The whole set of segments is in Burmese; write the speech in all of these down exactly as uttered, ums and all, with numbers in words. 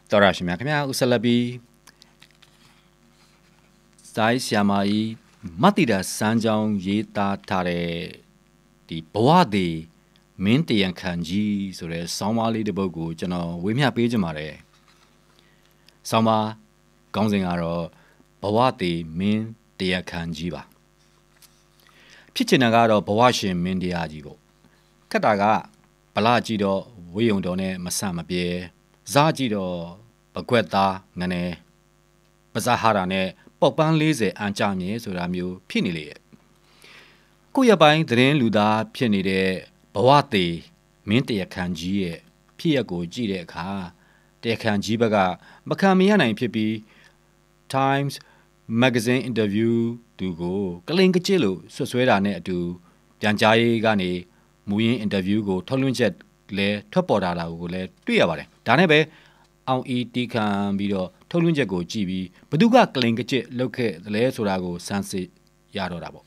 တော်ရရှိမြခင်ဗျာဥဆလဘီစိုင်းဆီယာမာဤမတ်တီတာစမ်းကြောင်းရေးသားထားတဲ့ဒီဘဝသည်မင်းတရံခံကြီးဆိုတဲ့ဆောင်းပါးလေးတစ်ပုဒ်ကိုကျွန်တော်ဝေမျှပေးကြပါတယ်ဆောင်းပါးခေါင်းစဉ်ကတော့ဘဝသည်မင်းတရံခံကြီးပါဖြစ်ချင်တာကတော့ဘဝရှင်မင်းတရားကြီးပေါ့ခက်တာကဗလာကြည့်တော့ဝေယုံတော်နဲ့မဆန့်မပြေစားကြည့်တော့ပကွက်သားငနေပဇာဟာရာနဲ့ပေါက်ပန်း၄၀အန်ကြမြင်ဆိုတာမျိုးဖြစ်နေလေရဲ့ကိုရပိုင်းသတင်းလူသားဖြစ်နေတဲ့ဘဝသေးမင်းတရခံကြီးရဲ့ဖြစ်ရက်ကိုကြည့်တဲ့အခါတရခံကြီးဘက်ကမခံမရနိုင်ဖြစ်ပြီး Times Magazine interview သူကိုကလင်ကကြစ်လို့ဆွဆွဲတာနဲ့အတူပြန်ကြားရေးကနေမူရင်း interview ကိုထုတ်လွှင့်ချက်လဲထွက်ပေါ်လာတာကိုလည်းတွေ့ရပါတယ်ဒါနဲ့ပဲအောင်အီတီခံပြီးတော့ထုတ်လွှင့်ချက်ကိုကြည့်ပြီးဘသူကကလင်ကကြစ်လောက်ခဲ့တယ်လဲဆိုတာကိုစမ်းစစ်ရတော့တာပေါ့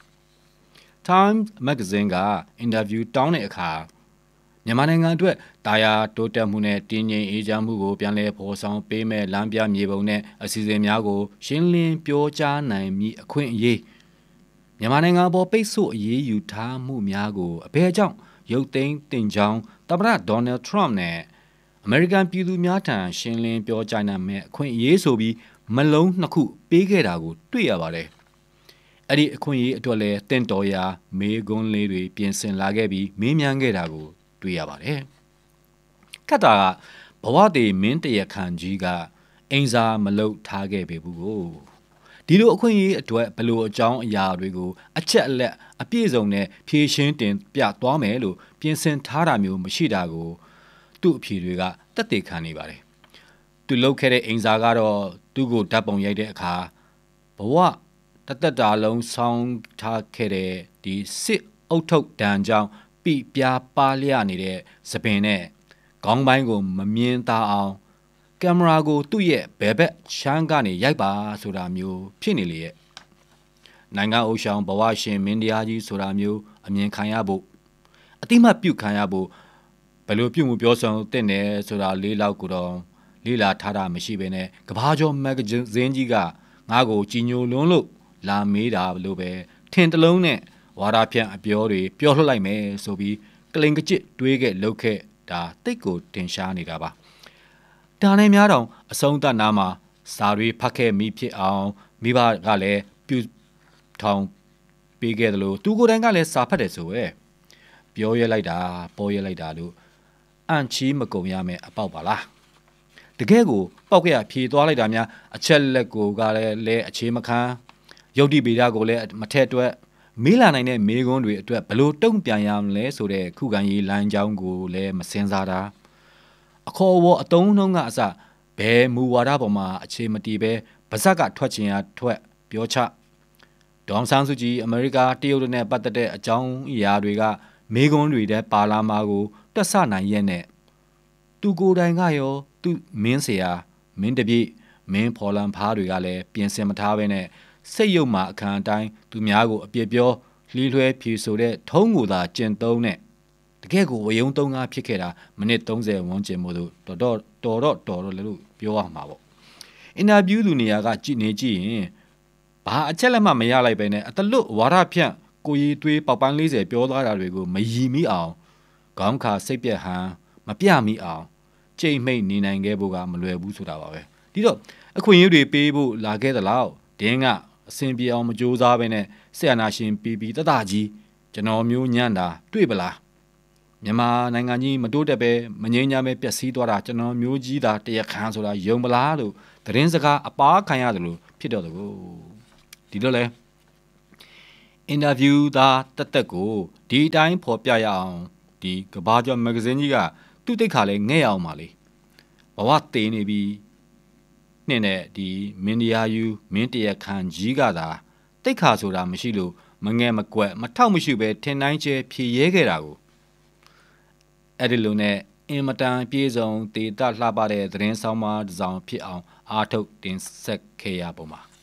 Times Magazine ကအင်တာဗျူးတောင်းတဲ့အခါမြန်မာနိုင်ငံအတွက်တာယာတိုးတက်မှုနဲ့တည်ငြိမ်အေးချမ်းမှုကိုပြန်လည်ဖော်ဆောင်ပေးမဲ့လမ်းပြမြေပုံနဲ့အစီအစဉ်များကိုရှင်းလင်းပြောကြားနိုင်မည့်အခွင့်အရေးမြန်မာနိုင်ငံပေါ်ပိတ်ဆို့အရေးယူထားမှုများကိုအဘယ်ကြောင့်ရုပ်သိမ်းတင်ကြောင်းသမ္မတဒေါ်နယ်ထရမ့်နဲ့အမေရိကန်ပြည်သူများထံရှင်းလင်းပြောကြားနိုင်မဲ့အခွင့်အရေးဆိုပြီးမလုံးနှစ်ခုပေးခဲ့တာကိုတွေ့ရပါတယ်။အဲ့ဒီအခွင့်အရေးအတွက်လည်းတင့်တော်ရာမေးခွန်းလေးတွေပြင်ဆင်လာခဲ့ပြီးမေးမြန်းခဲ့တာကိုတွေ့ရပါတယ်။ခက်တာကဘဝတည်မင်းတရခံကြီးကအင်စာမလုပ်ထားခဲ့ပေဘူးကိုဒီလိုအခွင့်အရေးအတွက်ဘလို့အကြောင်းအရာတွေကိုအချက်အလက်အပြည့်စုံနဲ့ဖြည့်ရှင်းတင်ပြသွားမယ်လို့ပြင်ဆင်ထားတာမျိုးမရှိတာကိုသူ့အဖြေတွေကတက်တည်ခံနေပါတယ်သူလှုပ်ခဲ့တဲ့အင်စာကတော့သူ့ကိုဓာတ်ပုံရိုက်တဲ့အခါဘဝတသက်တာလုံးဆောင်းထားခဲ့တဲ့ဒီစစ်အုပ်ထုပ်တန်ကြောင်းပြပြပါလျနေတဲ့သပင်နဲ့ခေါင်းပိုင်းကိုမမြင်သာအောင်ကင်မရာကိုသူ့ရဲ့ဘယ်ဘက်ချမ်းကနေရိုက်ပါဆိုတာမျိုးဖြစ်နေလေရဲ့နိုင်ငံအုပ်ဆောင်ဘဝရှင်မင်းတရားကြီးဆိုတာမျိုးအမြင်ခံရဖို့အတိမတ်ပြုခံရဖို့ဘယ်လိုပြုမှုပြောဆောင်တဲ့နယ်ဆိုတာလေးလောက်ကိုတော့လေးလာထားတာမရှိဘဲနဲ့ကဘာကျော်မဂ္ဂဇင်းကြီးကငါ့ကိုကြီးညိုလွန်းလို့လာမေးတာလို့ပဲထင်တလုံးနဲ့ဝါဒဖြန့်အပြောတွေပြောလှလိုက်မယ်ဆိုပြီးကလင်ကကြစ်တွေးခဲ့လှုပ်ခဲ့ဒါတိတ်ကိုတင်ရှားနေတာပါဒါနဲ့များတော့အဆုံးသတ်နာမှာစာတွေဖတ်ခဲ့မိဖြစ်အောင်မိဘကလည်းပြုထောင်ပေးခဲ့တယ်လို့သူကိုယ်တိုင်ကလည်းစာဖတ်တယ်ဆိုပဲပြောရလိုက်တာပေါ်ရလိုက်တာလို့အန့်ချီးမကုန်ရမယ်အပေါက်ပါလားတကယ်ကိုပောက်ကြရဖြေသွားလိုက်တာများအချက်လက်ကိုကလည်းလဲအခြေမခံရုပ်တိဗေဒကိုလည်းမထက်တွက်မေးလာနိုင်တဲ့မေးခွန်းတွေအတွက်ဘလို့တုံ့ပြန်ရမလဲဆိုတဲ့ခုခံရေးလမ်းကြောင်းကိုလည်းမစင်စားတာအခေါ်အဝေါ်အတုံးနှုံးကအစဘယ်မူဝါဒပေါ်မှာအခြေမတည်ပဲဗဇက်ကထွက်ချင်ရထွက်ပြောချဒေါမ်ဆန်းစုကြည်အမေရိကတရုတ်နဲ့ပတ်သက်တဲ့အကြောင်းအရာတွေကမေးခွန်းတွေတဲ့ပါလာမာကိုတက်ဆနိုင်ရဲ့နဲ့သူကိုယ်တိုင်ကရောသူမင်းเสียမင်းတပြည့်မင်းဖော်လန်ဖားတွေကလည်းပြင်ဆင်မထားဘဲနဲ့စိတ်ယုံမှာအခမ်းအတိုင်းသူများကိုအပြစ်ပြောလှီးလွှဲဖြေဆိုတဲ့ထုံးကိုသာကျင့်သုံးနဲ့တကယ်ကိုဝယုံသုံးကားဖြစ်ခဲ့တာမိနစ်သုံးဆယ်ဝန်းကျင်မို့လို့တော်တော့တော်တော့တော်တော့လည်းလို့ပြောရမှာပေါ့အင်တာဗျူးသူနေရာကကြည့်နေကြည့်ရင်ဘာအချက်လက်မှမရလိုက်ပဲနဲ့အတလွတ်ဝါဒဖြန့်ကိုရီသွေးပေါက်ပန်း၄၀ပြောသွားတာတွေကိုမယီမိအောင်ခေါင်းခါစိတ်ပြက်ဟန်မပြမိအောင်ကြိတ်မိတ်နေနိုင်ခဲ့ဖို့ကမလွယ်ဘူးဆိုတာပါပဲဒီတော့အခွင့်အရေးတွေပေးဖို့လာခဲ့သလားဒင်းကအစင်ပြေအောင်မကြိုးစားဘဲနဲ့ဆရာနာရှင်ပီပီတတကြီးကျွန်တော်မျိုးညံ့တာတွေ့ပလားမြန်မာနိုင်ငံကြီးမတိုးတက်ပဲမငြိမ်းချမ်းပဲပျက်စီးသွားတာကျွန်တော်မျိုးကြီးတာတရခမ်းဆိုတာယုံပလားလို့သတင်းစကားအပါခံရတယ်လို့ဖြစ်တော့တယ်ကိုဒီတော့လေအင်တာဗျူးသားတက်တက်ကိုဒီအတိုင်းဖော်ပြရအောင်ဒီကဘာကျော်မဂ္ဂဇင်းကြီးကသူ့တိတ်ခါလဲငဲ့အောင်ပါလေဘဝတေးနေပြီးနှင်းနဲ့ဒီမင်းတရားယူမင်းတရခံကြီးကသာတိတ်ခါဆိုတာမရှိလို့မငဲ့မကွက်မထောက်မရှိပဲထင်တိုင်းကျဲဖြေရဲခဲ့တာကိုအဲ့ဒီလိုနဲ့အင်မတန်ပြေဆုံးတေတလှပတဲ့သတင်းဆောင်မတစ်စောင်ဖြစ်အောင်အားထုတ်တင်ဆက်ခဲ့ရပုံပါ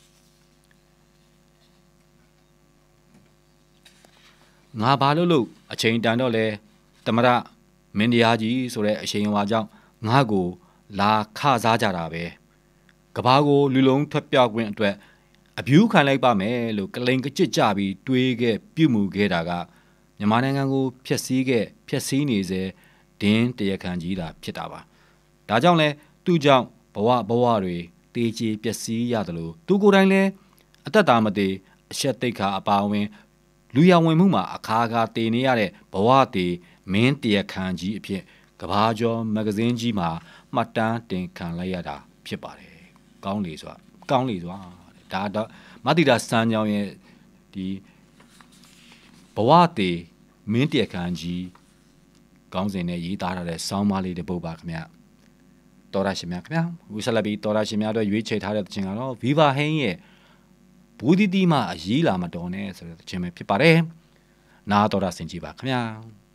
ငါဘာလို့လို့အချိန်တန်တော့လဲတမရမင်းတရားကြီးဆိုတဲ့အချိန်အဝါကြောင့်ငါ့ကိုလာခစားကြတာပဲကဘာကိုလူလုံးထွက်ပြခွင့်အတွက်အပြူးခံလိုက်ပါမယ်လို့ကလိန်ကကြစ်ကြပြီးတွေးခဲ့ပြုမှုခဲ့တာကမြန်မာနိုင်ငံကိုဖျက်ဆီးခဲ့ဖျက်ဆီးနေစေဒင်းတရခံကြီးတာဖြစ်တာပါဒါကြောင့်လဲသူ့ကြောင့်ဘဝဘဝတွေတေးချေပျက်စီးရတယ်လို့သူကိုယ်တိုင်လဲအသက်တာမသေးအရှက်တိတ်ခါအပါဝင်လူရဝင်မှုမှာအခါခါတည်နေရတဲ့ဘဝတည်မင်းတရခံကြီးအဖြစ်ကဘာကျော်မဂ္ဂဇင်းကြီးမှာမှတ်တမ်းတင်ခံလိုက်ရတာဖြစ်ပါတယ်ကောင်းလေစွာကောင်းလေစွာဒါတော့မတိတာစံကြောင်ရဲ့ဒီဘဝတည်မင်းတရခံကြီးကောင်းစဉ်နဲ့ရေးသားထားတဲ့ဆောင်းပါးလေးတစ်ပုဒ်ပါခင်ဗျတော်ရရှင်များခင်ဗျဝီဆလဘီတော်ရရှင်များတို့ရွေးချယ်ထားတဲ့တခြင်းကတော့ Viva Hein ရဲ့ဘူးတီတီမှအရေးလာမတော်နဲ့ဆိုတဲ့တခြင်းပဲဖြစ်ပါတယ်နားတော်ရဆင်ကြည့်ပါခင်ဗျ